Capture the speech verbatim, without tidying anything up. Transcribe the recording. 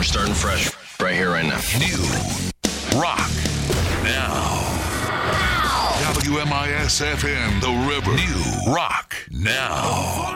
starting fresh right here, right now. New rock now. W M I S F M, The River. New rock now.